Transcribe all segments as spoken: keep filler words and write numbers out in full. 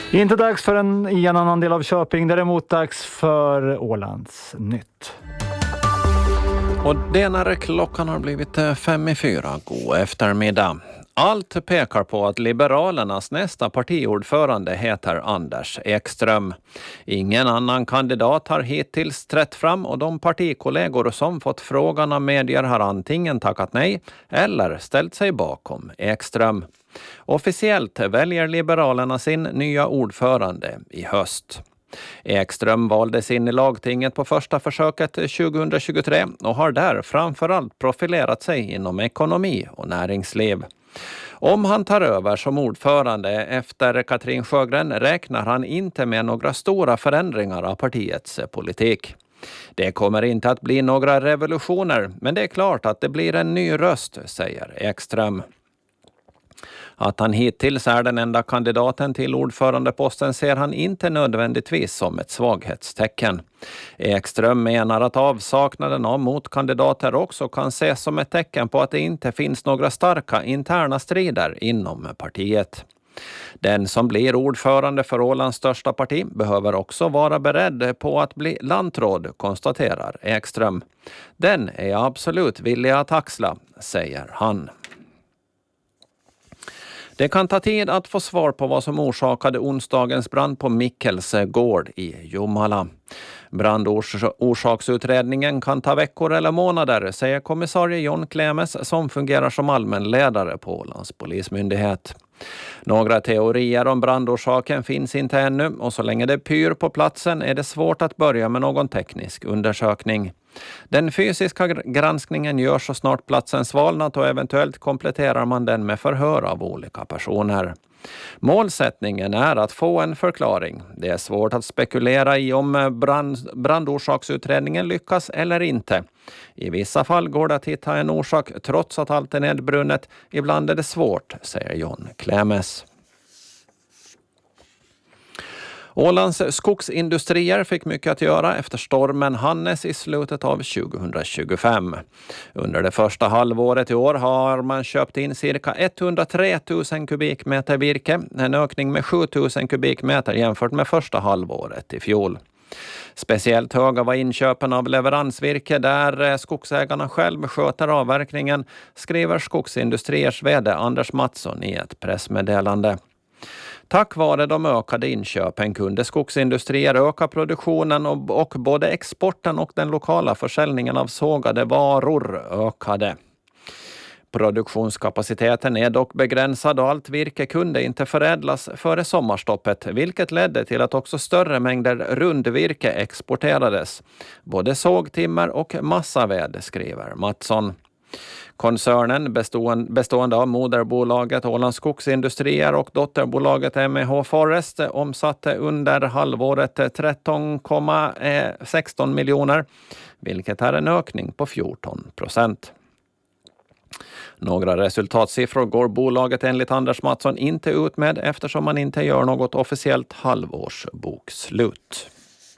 Inte dags för en, i en annan del av Köping, däremot dags för Ålands nytt. Och det när klockan har blivit fem i fyra. God eftermiddag. Allt pekar på att Liberalernas nästa partiordförande heter Anders Ekström. Ingen annan kandidat har hittills trätt fram och de partikollegor som fått frågan av medier har antingen tackat nej eller ställt sig bakom Ekström. Officiellt väljer Liberalerna sin nya ordförande i höst. Ekström valdes in i lagtinget på första försöket tjugohundratjugotre och har där framförallt profilerat sig inom ekonomi och näringsliv. Om han tar över som ordförande efter Katrin Sjögren räknar han inte med några stora förändringar av partiets politik. Det kommer inte att bli några revolutioner, men det är klart att det blir en ny röst, säger Ekström. Att han hittills är den enda kandidaten till ordförandeposten ser han inte nödvändigtvis som ett svaghetstecken. Ekström menar att avsaknaden av motkandidater också kan ses som ett tecken på att det inte finns några starka interna strider inom partiet. Den som blir ordförande för Ålands största parti behöver också vara beredd på att bli lantråd, konstaterar Ekström. Den är jag absolut villig att axla, säger han. Det kan ta tid att få svar på vad som orsakade onsdagens brand på Mikkels gård i Jomala. Brandorsaksutredningen kan ta veckor eller månader, säger kommissarie John Klemes som fungerar som allmänledare på Ålands polismyndighet. Några teorier om brandorsaken finns inte ännu och så länge det pyr på platsen är det svårt att börja med någon teknisk undersökning. Den fysiska granskningen görs så snart platsen svalnat och eventuellt kompletterar man den med förhör av olika personer. Målsättningen är att få en förklaring. Det är svårt att spekulera i om brand, brandorsaksutredningen lyckas eller inte. I vissa fall går det att hitta en orsak trots att allt är nedbrunnet. Ibland är det svårt, säger John Klemes. Ålands skogsindustrier fick mycket att göra efter stormen Hannes i slutet av tjugohundratjugofem. Under det första halvåret i år har man köpt in cirka etthundratre tusen kubikmeter virke, en ökning med sju tusen kubikmeter jämfört med första halvåret i fjol. Speciellt höga var inköpen av leveransvirke där skogsägarna själv sköter avverkningen, skriver Skogsindustriers vd Anders Mattsson i ett pressmeddelande. Tack vare de ökade inköpen kunde skogsindustrier öka produktionen och, och både exporten och den lokala försäljningen av sågade varor ökade. Produktionskapaciteten är dock begränsad och allt virke kunde inte förädlas före sommarstoppet, vilket ledde till att också större mängder rundvirke exporterades. Både sågtimmer och massaved, skriver Mattsson. Koncernen bestående, bestående av moderbolaget Ålands skogsindustrier och dotterbolaget M E H Forest omsatte under halvåret tretton komma sexton miljoner, vilket är en ökning på fjorton procent. Några resultatsiffror går bolaget enligt Anders Mattsson inte ut med eftersom man inte gör något officiellt halvårsbokslut.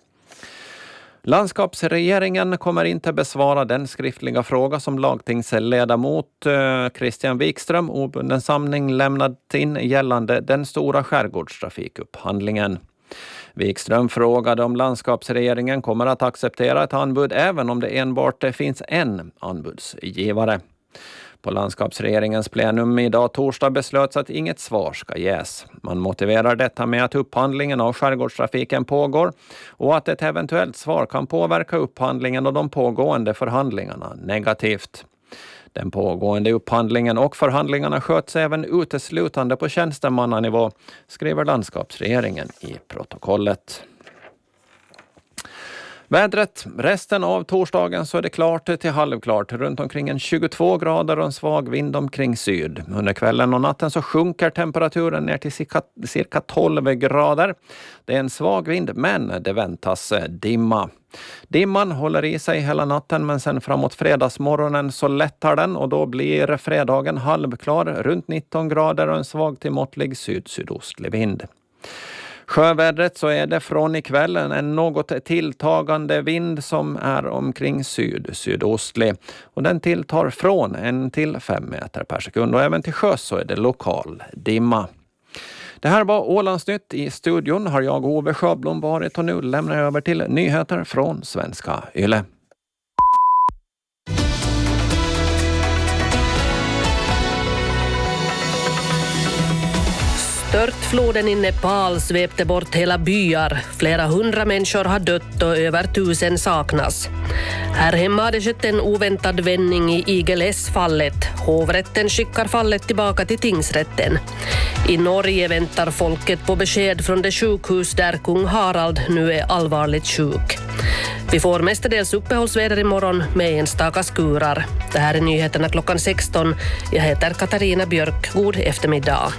Landskapsregeringen kommer inte besvara den skriftliga fråga som lagtingsledamot eh, Christian Wikström obunden samling lämnat in gällande den stora skärgårdstrafikupphandlingen. Wikström frågade om landskapsregeringen kommer att acceptera ett anbud även om det enbart finns en anbudsgivare. På landskapsregeringens plenum idag torsdag beslöts att inget svar ska ges. Man motiverar detta med att upphandlingen av skärgårdstrafiken pågår och att ett eventuellt svar kan påverka upphandlingen och de pågående förhandlingarna negativt. Den pågående upphandlingen och förhandlingarna sköts även uteslutande på tjänstemannanivå, skriver landskapsregeringen i protokollet. Vädret. Resten av torsdagen så är det klart till halvklart. Runt omkring en tjugotvå grader och en svag vind omkring syd. Under kvällen och natten så sjunker temperaturen ner till cirka, cirka tolv grader. Det är en svag vind men det väntas dimma. Dimman håller i sig hela natten men sen framåt fredagsmorgonen så lättar den och då blir fredagen halvklar runt nitton grader och en svag till måttlig syd-sydostlig vind. Sjövädret så är det från ikvällen en något tilltagande vind som är omkring syd-sydostlig och den tilltar från en till fem meter per sekund och även till sjöss så är det lokal dimma. Det här var Ålandsnytt. I studion har jag Ove Sjöblom varit och nu lämnar jag över till nyheter från Svenska Yle. Störtfloden i Nepal svepte bort hela byar. Flera hundra människor har dött och över tusen saknas. Här hemma har det skett en oväntad vändning i I G L S-fallet. Hovrätten skickar fallet tillbaka till tingsrätten. I Norge väntar folket på besked från det sjukhus där kung Harald nu är allvarligt sjuk. Vi får mestadels uppehållsväder imorgon med enstaka skurar. Det här är nyheterna klockan sexton. Jag heter Katarina Björk. God eftermiddag.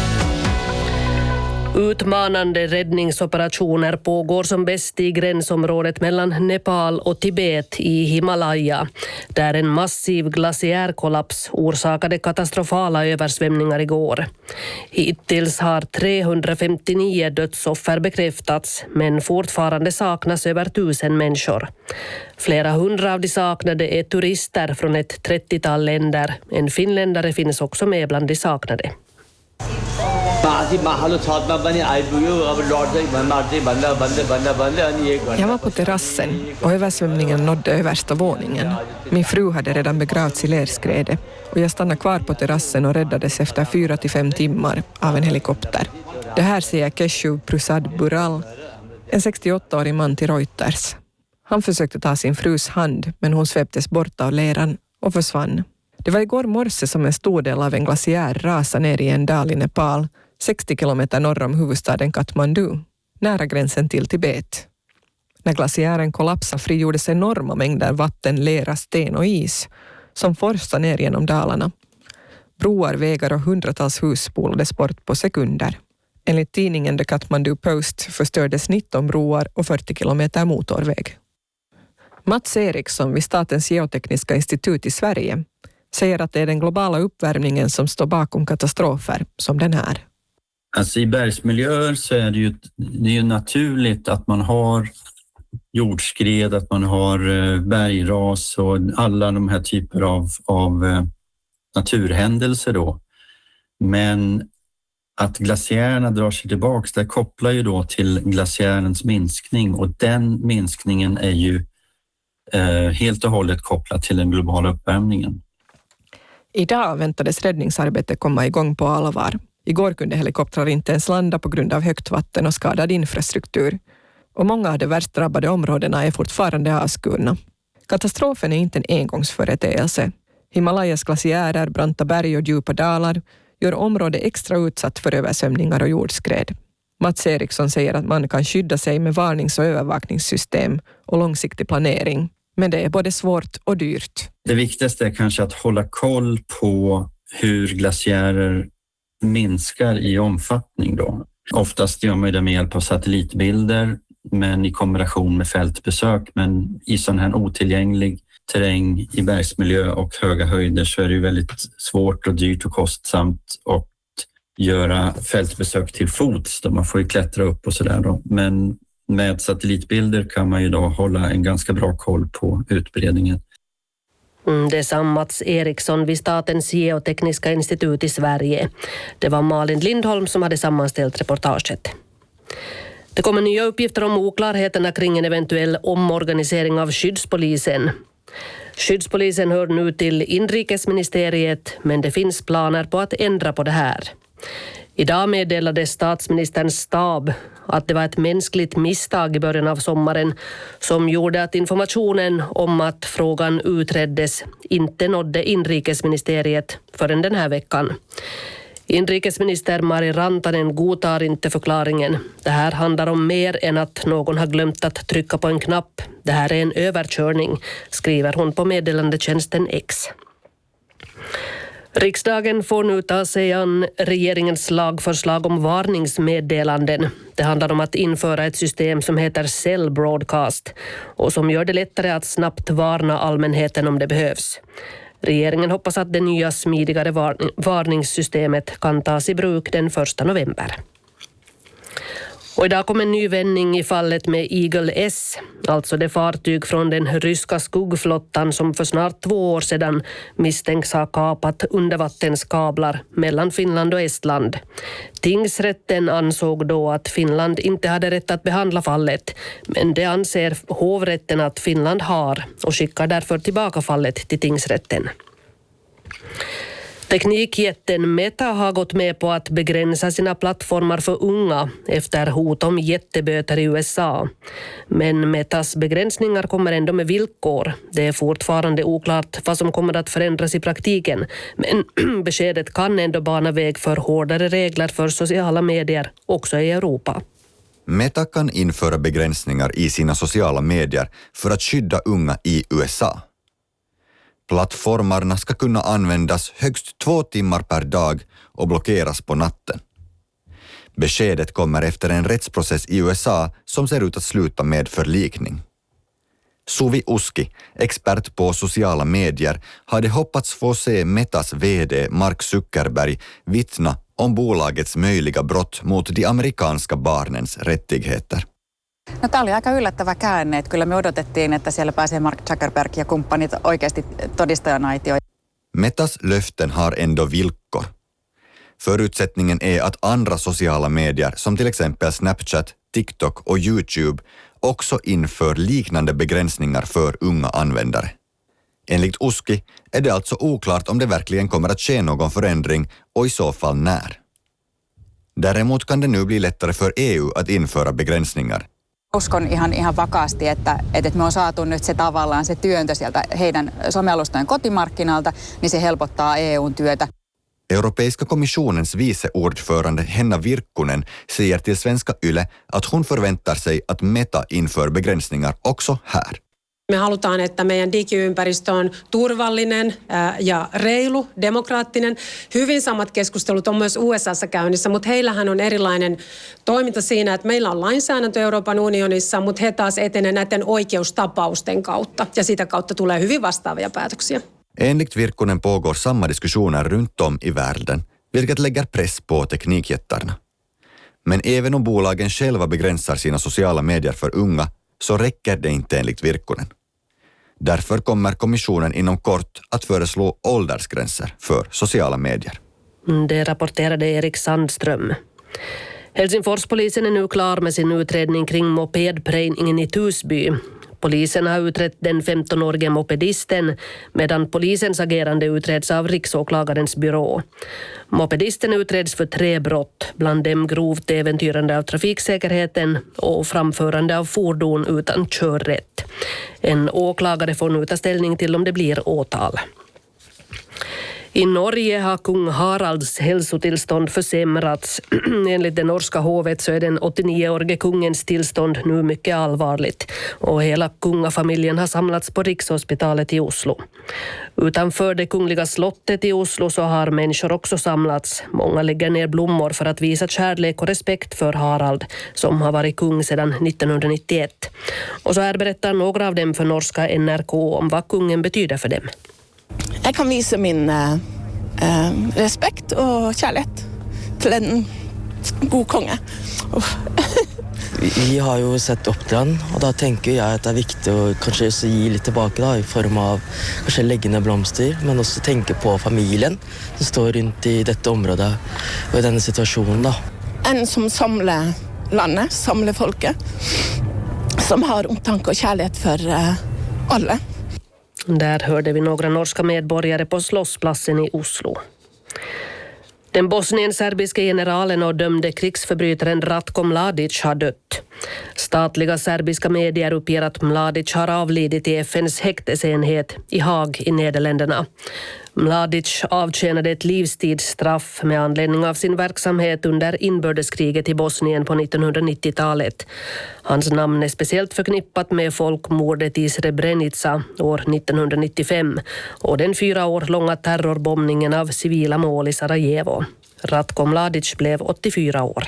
Utmanande räddningsoperationer pågår som bäst i gränsområdet mellan Nepal och Tibet i Himalaya, där en massiv glaciärkollaps orsakade katastrofala översvämningar igår. Hittills har trehundrafemtionio dödsoffer bekräftats, men fortfarande saknas över tusen människor. Flera hundra av de saknade är turister från ett trettiotal länder. En finländare finns också med bland de saknade. Jag var på terrassen och översvämningen nådde översta våningen. Min fru hade redan begravts i lerskredet och jag stannade kvar på terrassen och räddades efter fyra till fem timmar av en helikopter. Det här säger Keshu Prasad Bural, en sextioåttaårig man till Reuters. Han försökte ta sin frus hand, men hon sveptes bort av leran och försvann. Det var igår morse som en stor del av en glaciär rasade ner i en dal i Nepal, sextio kilometer norr om huvudstaden Kathmandu, nära gränsen till Tibet. När glaciären kollapsade frigjordes enorma mängder vatten, lera, sten och is som forsade ner genom dalarna. Broar, vägar och hundratals hus spolades bort på sekunder. Enligt tidningen The Kathmandu Post förstördes nitton broar och fyrtio kilometer motorväg. Mats Eriksson vid Statens geotekniska institut i Sverige säger att det är den globala uppvärmningen som står bakom katastrofer som den här. Alltså i bergsmiljöer så är det ju, det är ju naturligt att man har jordskred, att man har bergras och alla de här typer av, av naturhändelser då. Men att glaciärerna drar sig tillbaka, det kopplar ju då till glaciärens minskning och den minskningen är ju eh, helt och hållet kopplad till den globala uppvärmningen. Idag väntades räddningsarbetet komma igång på allvar. Igår kunde helikoptrar inte ens landa på grund av högt vatten och skadad infrastruktur. Och många av de värst drabbade områdena är fortfarande avskurna. Katastrofen är inte en engångsföreteelse. Himalayas glaciärer, branta berg och djupa dalar gör området extra utsatt för översvämningar och jordskred. Mats Eriksson säger att man kan skydda sig med varnings- och övervakningssystem och långsiktig planering. Men det är både svårt och dyrt. Det viktigaste är kanske att hålla koll på hur glaciärer minskar i omfattning då. Oftast gör man det med hjälp av satellitbilder, men i kombination med fältbesök. Men i sån här otillgänglig terräng i bergsmiljö och höga höjder så är det ju väldigt svårt och dyrt och kostsamt att göra fältbesök till fots. Då man får ju klättra upp och sådär då. Men med satellitbilder kan man ju då hålla en ganska bra koll på utbredningen. Mm, det sa Mats Eriksson vid Statens geotekniska institut i Sverige. Det var Malin Lindholm som hade sammanställt reportaget. Det kommer nya uppgifter om oklarheterna kring en eventuell omorganisering av skyddspolisen. Skyddspolisen hör nu till inrikesministeriet, men det finns planer på att ändra på det här. Idag meddelade statsministerns stab att det var ett mänskligt misstag i början av sommaren som gjorde att informationen om att frågan utreddes inte nådde inrikesministeriet förrän den här veckan. Inrikesminister Mari Rantanen godtar inte förklaringen. Det här handlar om mer än att någon har glömt att trycka på en knapp. Det här är en överkörning, skriver hon på meddelandetjänsten X. Riksdagen får nu ta sig an regeringens lagförslag om varningsmeddelanden. Det handlar om att införa ett system som heter Cell Broadcast och som gör det lättare att snabbt varna allmänheten om det behövs. Regeringen hoppas att det nya smidigare varningssystemet kan tas i bruk den första november. Och idag kom en ny vändning i fallet med Eagle S, alltså det fartyg från den ryska skuggflottan som för snart två år sedan misstänks ha kapat undervattenskablar mellan Finland och Estland. Tingsrätten ansåg då att Finland inte hade rätt att behandla fallet, men det anser hovrätten att Finland har och skickar därför tillbaka fallet till tingsrätten. Teknikjätten Meta har gått med på att begränsa sina plattformar för unga efter hot om jätteböter i U S A. Men Metas begränsningar kommer ändå med villkor. Det är fortfarande oklart vad som kommer att förändras i praktiken, men beskedet kan ändå bana väg för hårdare regler för sociala medier också i Europa. Meta kan införa begränsningar i sina sociala medier för att skydda unga i U S A. Plattformarna ska kunna användas högst två timmar per dag och blockeras på natten. Beskedet kommer efter en rättsprocess i U S A som ser ut att sluta med förlikning. Suvi Uski, expert på sociala medier, hade hoppats få se Metas vd Mark Zuckerberg vittna om bolagets möjliga brott mot de amerikanska barnens rättigheter. No, tämä oli aika yllättävä käänne, että kyllä me odotettiin, että siellä pääsee Mark Zuckerberg ja kumppanit oikeasti todistajanaitioon. Metas löften har ändå villkor. Förutsättningen är att andra sociala medier som till exempel Snapchat, TikTok och YouTube också inför liknande begränsningar för unga användare. Enligt Uski är det alltså oklart om det verkligen kommer att ske någon förändring och i så fall när. Däremot kan det nu bli lättare för E U att införa begränsningar. Uskon ihan, ihan vakaasti, että, että me on saatu nyt se tavallaan se työntö sieltä heidän somealustojen kotimarkkinalta, niin se helpottaa E U:n työtä. Europeiska kommissionens vice ordförande Henna Virkkunen säger till Svenska Yle att hon förväntar sig att Meta inför begränsningar också här. Me halutaan, että meidän digiympäristö on turvallinen ja reilu, demokraattinen. Hyvin samat keskustelut on myös U S A:ssa käynnissä, mutta heillähän on erilainen toiminta siinä, että meillä on lainsäädäntö Euroopan unionissa, mutta he taas etenevät näiden oikeustapausten kautta ja sitä kautta tulee hyvin vastaavia päätöksiä. Enligt Virkkunen pågår samma diskussioner runt om i världen, vilket lägger press på teknikjättarna. Men även om bolagen själva begränsar sina sociala medier för unga så räcker det inte enligt Virkkunen. Därför kommer kommissionen inom kort att föreslå åldersgränser för sociala medier. Det rapporterade Erik Sandström. Helsingforspolisen är nu klar med sin utredning kring mopedprejningen i Tusby. Polisen har utrett den femtonårige mopedisten medan polisens agerande utreds av riksåklagarens byrå. Mopedisten utreds för tre brott, bland dem grovt äventyrande av trafiksäkerheten och framförande av fordon utan körrätt. En åklagare får nu ta ställning till om det blir åtal. I Norge har kung Haralds hälsotillstånd försämrats. Enligt det norska hovet så är den åttionioårige kungens tillstånd nu mycket allvarligt och hela kungafamiljen har samlats på Rikshospitalet i Oslo. Utanför det kungliga slottet i Oslo så har människor också samlats. Många lägger ner blommor för att visa kärlek och respekt för Harald som har varit kung sedan nittonhundranittioett. Och så här berättar några av dem för norska N R K om vad kungen betyder för dem. Jag kan visa min äh, respekt och kärlek till en god konge. Vi har ju sett upp till den, och då tänker jag att det är viktigt att kanske ge lite tillbaka då, i form av kanske lägga ner blomster, men också tänka på familjen som står runt i detta område och i denna situation då. En som samlar landet, samlar folket, som har omtanke och kärlek för äh, alla. Där hörde vi några norska medborgare på Slottsplatsen i Oslo. Den bosnien-serbiske generalen och dömde krigsförbrytaren Ratko Mladic har dött. Statliga serbiska medier uppger att Mladic har avlidit i F N:s häktesenhet i Haag i Nederländerna. Mladic avtjänade ett livstidsstraff med anledning av sin verksamhet under inbördeskriget i Bosnien på nittonhundranittiotalet. Hans namn är speciellt förknippat med folkmordet i Srebrenica år nittonhundranittiofem och den fyra år långa terrorbombningen av civila mål i Sarajevo. Ratko Mladic blev åttiofyra år.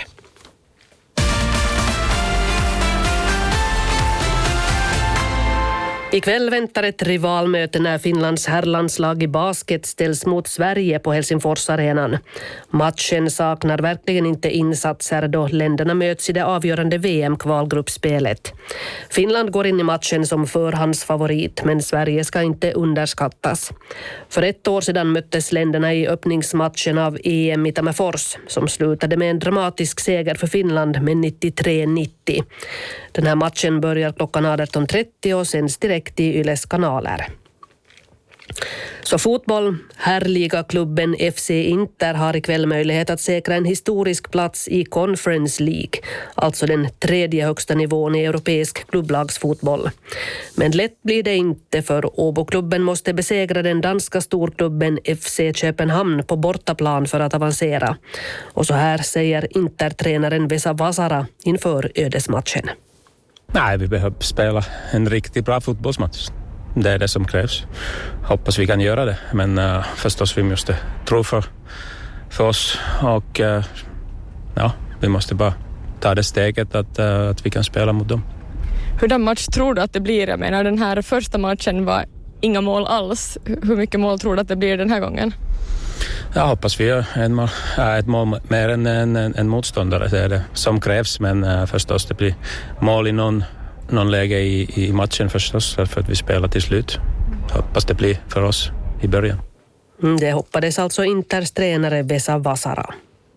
Ikväll väntar ett rivalmöte när Finlands herrlandslag i basket ställs mot Sverige på Helsingforsarenan. Matchen saknar verkligen inte insatser då länderna möts i det avgörande V M-kvalgruppspelet. Finland går in i matchen som förhandsfavorit, men Sverige ska inte underskattas. För ett år sedan möttes länderna i öppningsmatchen av E M i Tammerfors som slutade med en dramatisk seger för Finland med nittiotre nittio. Den här matchen börjar klockan arton trettio och sänds direkt i Yles kanaler. Så fotboll. Herrligaklubben F C Inter har ikväll möjlighet att säkra en historisk plats i Conference League, alltså den tredje högsta nivån i europeisk klubblagsfotboll. Men lätt blir det inte, för Åboklubben måste besegra den danska storklubben F C Köpenhamn på bortaplan för att avancera. Och så här säger Inter-tränaren Vesa Vasara inför ödesmatchen. Nej, vi behöver spela en riktigt bra fotbollsmatch. Det är det som krävs. Hoppas vi kan göra det. Men uh, förstås vi måste tro för, för oss. Och uh, ja, vi måste bara ta det steget att, uh, att vi kan spela mot dem. Hurdan match tror du att det blir? Jag menar, den här första matchen var inga mål alls. Hur mycket mål tror du att det blir den här gången? Jag hoppas vi gör en mål, äh, ett mål mer än en, en, en motståndare. Det är det som krävs. Men uh, förstås det blir mål i någon någon läge i, i matchen förstås för att vi spelar till slut. Hoppas det blir för oss i början. Det hoppades alltså Inters tränare Vesa Vasara.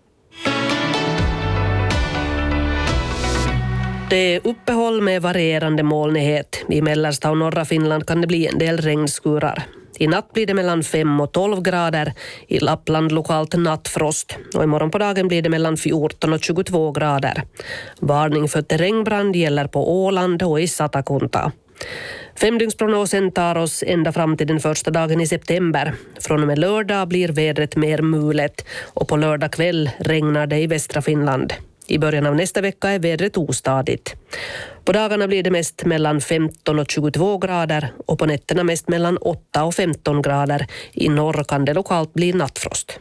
Det är uppehåll med varierande molnighet. I mellersta och norra Finland kan det bli en del regnskurar. I natt blir det mellan fem och tolv grader. I Lappland lokalt nattfrost. Och imorgon på dagen blir det mellan fjorton och tjugotvå grader. Varning för terrängbrand gäller på Åland och i Satakunta. Femdygnsprognosen tar oss ända fram till den första dagen i september. Från och med lördag blir vädret mer mulet. Och på lördag kväll regnar det i västra Finland. I början av nästa vecka är vädret ostadigt. På dagarna blir det mest mellan femton och tjugotvå grader och på nätterna mest mellan åtta och femton grader. I norr kan det lokalt bli nattfrost.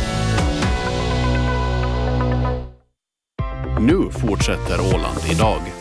Nu fortsätter Åland idag.